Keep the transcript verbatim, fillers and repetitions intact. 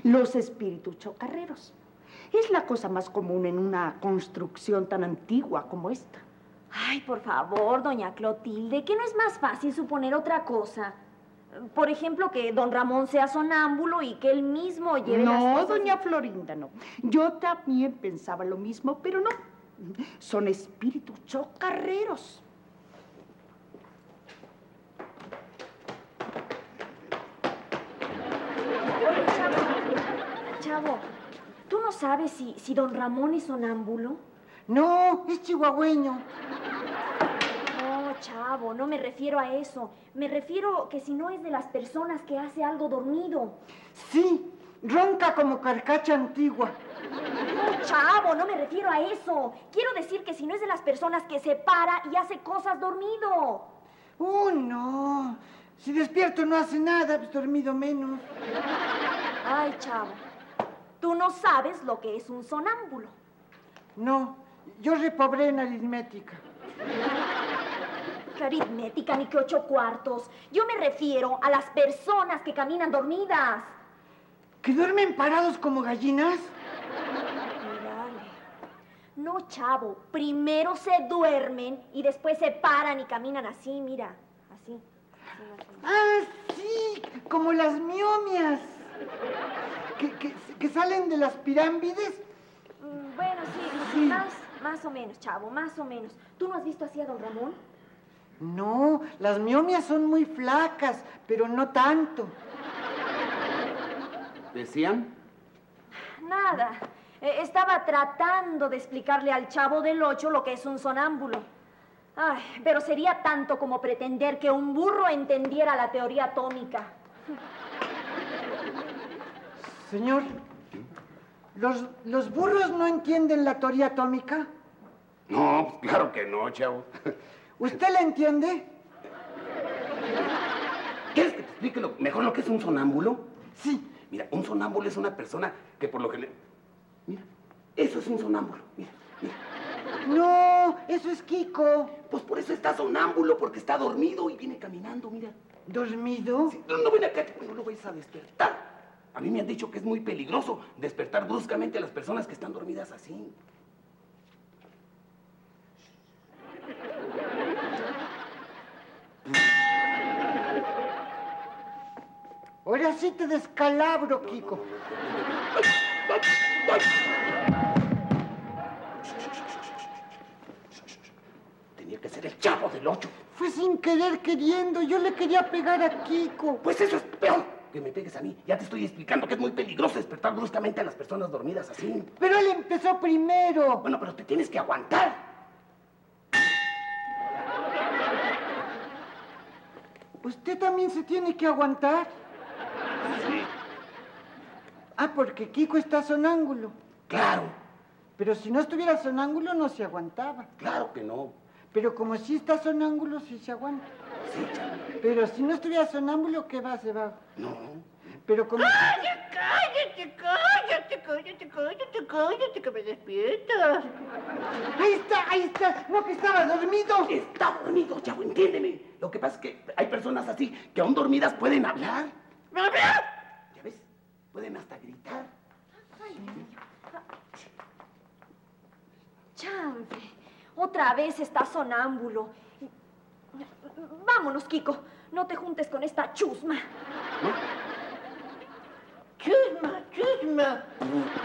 Los espíritus chocarreros. Es la cosa más común en una construcción tan antigua como esta. Ay, por favor, doña Clotilde, ¿que no es más fácil suponer otra cosa? Por ejemplo, que don Ramón sea sonámbulo y que él mismo lleve No, las cosas... doña Florinda, no. Yo también pensaba lo mismo, pero no. Son espíritus chocarreros. Oye, Chavo, Chavo, ¿tú no sabes si, si don Ramón es sonámbulo? No, es chihuahueño. No, Chavo, no me refiero a eso. Me refiero que si no es de las personas que hace algo dormido. Sí, ronca como carcacha antigua. No, Chavo, no me refiero a eso. Quiero decir que si no es de las personas que se para y hace cosas dormido. Oh, no. Si despierto no hace nada, pues dormido menos. Ay, Chavo, tú no sabes lo que es un sonámbulo. No, yo repobré en aritmética. ¿Qué aritmética ni qué ocho cuartos? Yo me refiero a las personas que caminan dormidas. ¿Que duermen parados como gallinas? Mírale. No, Chavo, primero se duermen y después se paran y caminan así, mira, así. así, así. Ah, sí, como las miomias. Que, que, que salen de las pirámides. Mm, bueno, sí, Sí. Más, más o menos, Chavo, más o menos. ¿Tú no has visto así a don Ramón? No, las miomias son muy flacas, pero no tanto. ¿Decían? Nada. Eh, estaba tratando de explicarle al Chavo del Ocho lo que es un sonámbulo. Ay, pero sería tanto como pretender que un burro entendiera la teoría atómica. Señor, ¿los, los burros no entienden la teoría atómica? No, pues claro que no, chavo. ¿Usted la entiende? ¿Quieres que te explique lo- mejor lo que es un sonámbulo? Sí. Mira, un sonámbulo es una persona que por lo general... Mira, eso es un sonámbulo. Mira, mira. No, eso es Kiko. Pues por eso está sonámbulo, porque está dormido y viene caminando, mira. ¿Dormido? Sí, no, no ven acá, no lo vais a despertar. A mí me han dicho que es muy peligroso despertar bruscamente a las personas que están dormidas así. Ahora sí te descalabro, Kiko. ¡Ay, ay, ay! Tenía que ser el Chavo del Ocho. Fue sin querer queriendo. Yo le quería pegar a Kiko. Pues eso es peor que me pegues a mí. Ya te estoy explicando que es muy peligroso despertar bruscamente a las personas dormidas así. Pero él empezó primero. Bueno, pero te tienes que aguantar. ¿Usted también se tiene que aguantar? Sí. Ah, porque Kiko está sonángulo. Claro, Pero si no estuviera sonángulo no se aguantaba. claro que no. Pero como sí está sonángulo, sí se aguanta. Sí, Chavo. Pero si no estuviera sonámbulo, ¿qué va? Se va. No. Pero como... Cállate, cállate, cállate, cállate, cállate, cállate, que me despiertas. Ahí está, ahí está. No, que estaba dormido. Está dormido, Chavo, entiéndeme. Lo que pasa es que hay personas así que aún dormidas pueden hablar. ¡Habla! ¿Ya ves? Pueden hasta gritar. Chanfle, otra vez está sonámbulo. Vámonos, Kiko. No te juntes con esta chusma. Chusma, chusma.